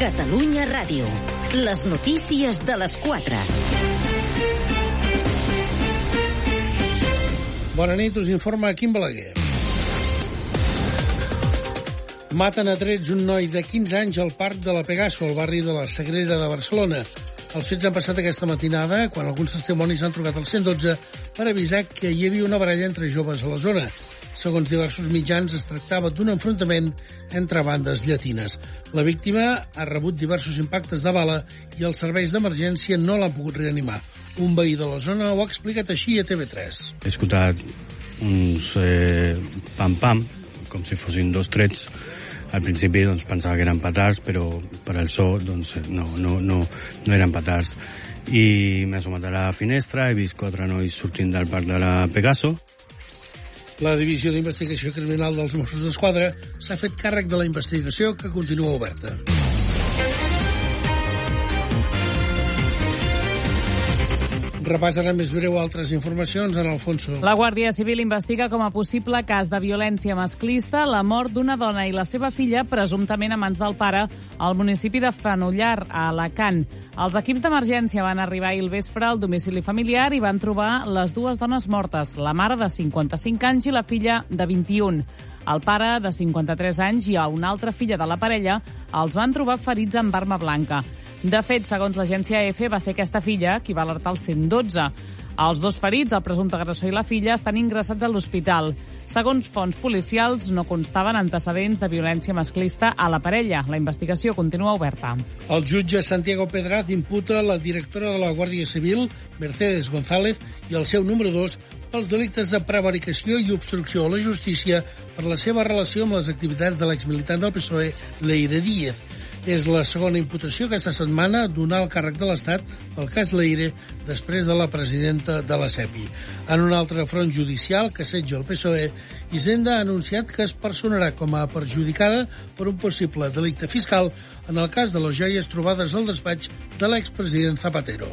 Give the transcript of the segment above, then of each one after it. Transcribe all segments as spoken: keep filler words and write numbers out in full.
Catalunya Ràdio. Les notícies de les quatre. Bona nit, us informa Quim Balaguer. Maten a trets un noi de quinze anys al Parc de la Pegaso, al barri de la Sagrera de Barcelona. Els fets han passat aquesta matinada, quan alguns testimonis han trucat al cent dotze per avisar que hi havia una baralla entre joves a la zona. Segons diversos mitjans, es tractava d'un enfrontament entre bandes llatines. La víctima ha rebut diversos impactes de bala i els serveis d'emergència no l'han pogut reanimar. Un veí de la zona ho ha explicat així a T V tres. He escoltat uns eh, pam-pam, com si fossin dos trets. Al principi doncs, pensava que eren petards, però per al so doncs, no, no, no, no eren petards. I m'he assomat a la finestra, he vist quatre nois sortint del parc de la Pegaso. La Divisió d'Investigació Criminal dels Mossos d'Esquadra s'ha fet càrrec de la investigació, que continua oberta. Repàs ara més breu altres informacions en Alfonso. La Guàrdia Civil investiga com a possible cas de violència masclista la mort d'una dona i la seva filla, presumptament a mans del pare, al municipi de Fenollar, a Alacant. Els equips d'emergència van arribar ahir al vespre al domicili familiar i van trobar les dues dones mortes, la mare de cinquanta-cinc anys i la filla de vint-i-un. El pare, de cinquanta-tres anys, i una altra filla de la parella els van trobar ferits amb arma blanca. De fet, segons l'agència A F, va ser aquesta filla qui va alertar el cent dotze. Els dos ferits, el presumpte agressor i la filla, estan ingressats a l'hospital. Segons fonts policials, no constaven antecedents de violència masclista a la parella. La investigació continua oberta. El jutge Santiago Pedraz imputa la directora de la Guàrdia Civil, Mercedes González, i el seu número dos pels delictes de prevaricació i obstrucció a la justícia per la seva relació amb les activitats de l'exmilitant del P S O E, Leire Díez. És la segona imputació aquesta setmana donar el càrrec de l'Estat pel cas Leire després de la presidenta de la C E P I. En un altre front judicial que assetja el P S O E, Hisenda ha anunciat que es personarà com a perjudicada per un possible delicte fiscal en el cas de les joies trobades al despatx de l'expresident Zapatero.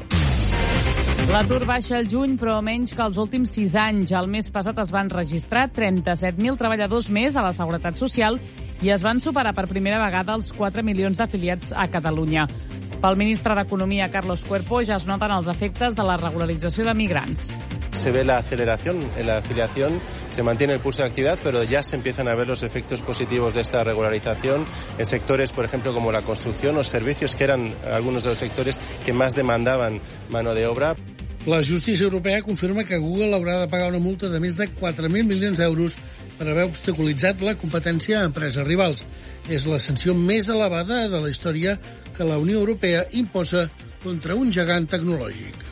L'atur baixa al juny, però menys que els últims sis anys. El mes passat es van registrar trenta-set mil treballadors més a la Seguretat Social i es van superar per primera vegada els quatre milions d'afiliats a Catalunya. Pel ministre d'Economia, Carlos Cuerpo, ja es noten els efectes de la regularització de migrants. Se ve la aceleración en la afiliación, se mantiene el pulso de actividad, pero ya se empiezan a ver los efectos positivos de esta regularización en sectores, por ejemplo, como la construcción o servicios, que eran algunos de los sectores que más demandaban mano de obra. La justícia europea confirma que Google haurà de pagar una multa de més de quatre mil milions d'euros per haver obstaculitzat la competència a empreses rivals. És la sanció més elevada de la història que la Unió Europea imposa contra un gegant tecnològic.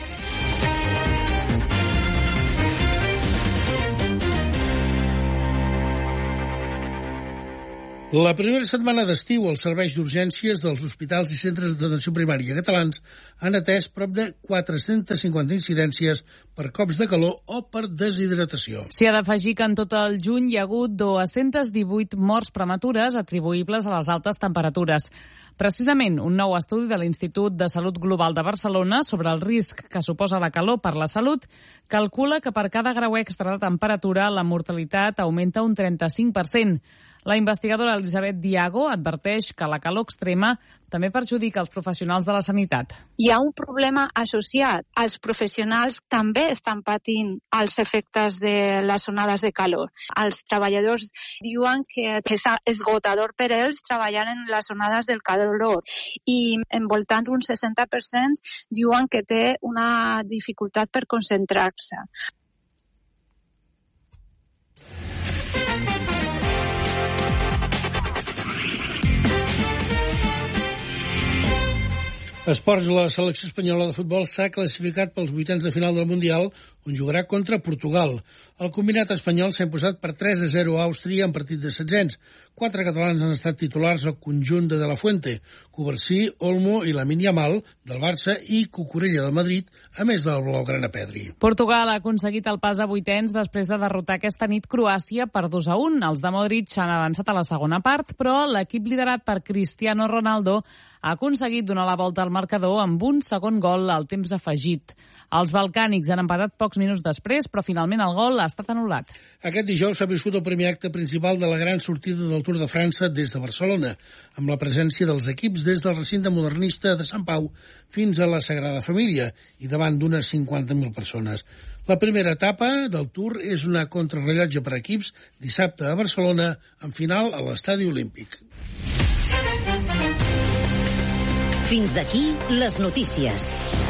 La primera setmana d'estiu, els serveis d'urgències dels hospitals i centres d'atenció primària catalans han atès prop de quatre-centes cinquanta incidències per cops de calor o per deshidratació. S'hi ha d'afegir que en tot el juny hi ha hagut dos-cents divuit morts prematures atribuïbles a les altes temperatures. Precisament, un nou estudi de l'Institut de Salut Global de Barcelona sobre el risc que suposa la calor per la salut calcula que per cada grau extra de temperatura la mortalitat augmenta un trenta-cinc per cent. La investigadora Elisabet Diago adverteix que la calor extrema també perjudica els professionals de la sanitat. Hi ha un problema associat. Els professionals també estan patint els efectes de les onades de calor. Els treballadors diuen que és esgotador per ells treballar en les onades del calor i en voltant d'un seixanta per cent diuen que té una dificultat per concentrar-se. Esports, la selecció espanyola de futbol s'ha classificat pels vuitens de final del Mundial, on jugarà contra Portugal. El combinat espanyol s'ha imposat per tres a zero a Àustria en partit de setzents. Quatre catalans han estat titulars al conjunt de De La Fuente, Covarsí, Olmo i Lamine Yamal, del Barça, i Cucurella del Madrid, a més del blaugrana Pedri. Portugal ha aconseguit el pas a vuitens després de derrotar aquesta nit Croàcia per dos a un. Els de Modric han avançat a la segona part, però l'equip liderat per Cristiano Ronaldo ha aconseguit donar la volta al marcador amb un segon gol al temps afegit. Els balcànics han empatat pocs minuts després, però finalment el gol ha estat anul·lat. Aquest dijous s'ha viscut el primer acte principal de la gran sortida del Tour de França des de Barcelona, amb la presència dels equips des del recinte modernista de Sant Pau fins a la Sagrada Família i davant d'unes cinquanta mil persones. La primera etapa del Tour és una contrarrellotge per equips dissabte a Barcelona, en final a l'Estadi Olímpic. Fins aquí les notícies.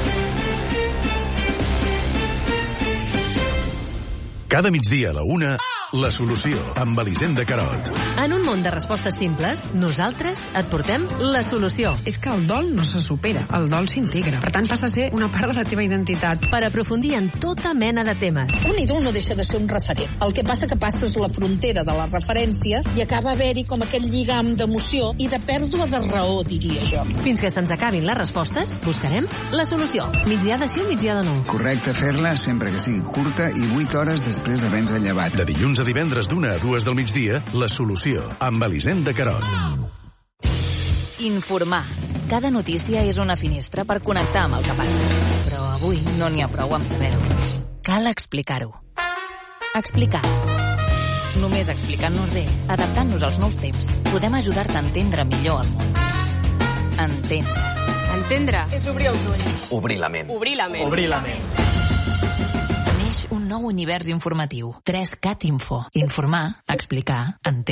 Cada migdia a la una, La Solució, amb Elisenda Carot. En un món de respostes simples, nosaltres et portem la solució. És que el dol no se supera, el dol s'integra. Per tant, passa a ser una part de la teva identitat. Per aprofundir en tota mena de temes. Un ídol no deixa de ser un referent. El que passa que passes la frontera de la referència i acaba haver-hi com aquell lligam d'emoció i de pèrdua de raó, diria jo. Fins que se'ns acabin les respostes, buscarem la solució. Migdia de sí o migdia de no. Correcte fer-la sempre que sigui curta i vuit hores després d'haver-nos llevat. De dilluns a divendres d'una a dues del migdia, La Solució, amb Elisenda Carot. Informar. Cada notícia és una finestra per connectar amb el que passa. Però avui no n'hi ha prou amb saber-ho. Cal explicar-ho. Explicar. Només explicant-nos bé, adaptant-nos als nous temps, podem ajudar-te a entendre millor el món. Entendre. Entendre és obrir els ulls. Obrir la ment. Obrir la ment. Obrir la ment. Un nou univers informatiu. tres cat Info. Informar, explicar, entendre.